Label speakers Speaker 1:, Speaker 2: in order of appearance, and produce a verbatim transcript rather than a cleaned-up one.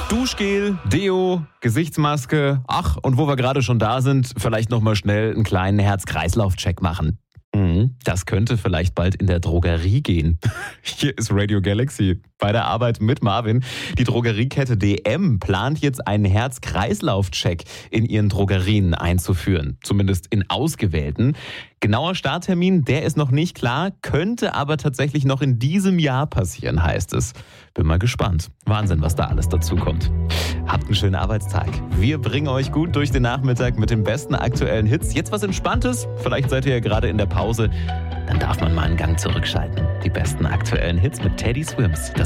Speaker 1: Duschgel, Deo, Gesichtsmaske. Ach, und wo wir gerade schon da sind, vielleicht nochmal schnell einen kleinen Herz-Kreislauf-Check machen. Mhm, das könnte vielleicht bald in der Drogerie gehen. Hier ist Radio Galaxy bei der Arbeit mit Marvin. Die Drogeriekette D M plant jetzt einen Herz-Kreislauf-Check in ihren Drogerien einzuführen. Zumindest in ausgewählten. Genauer Starttermin, der ist noch nicht klar, könnte aber tatsächlich noch in diesem Jahr passieren, heißt es. Bin mal gespannt. Wahnsinn, was da alles dazu kommt. Habt einen schönen Arbeitstag. Wir bringen euch gut durch den Nachmittag mit den besten aktuellen Hits. Jetzt was Entspanntes. Vielleicht seid ihr ja gerade in der Pause. Dann darf man mal einen Gang zurückschalten. Die besten aktuellen Hits mit Teddy Swims. Das